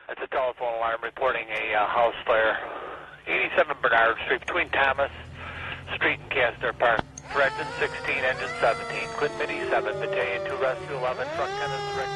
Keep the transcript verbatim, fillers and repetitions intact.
That's a telephone alarm reporting a uh, house fire. eighty-seven Bernard Street between Thomas Street and Castor Park. For engine sixteen, engine seventeen, Clinton Midi seven, Battalion two, Rescue eleven, truck tenants,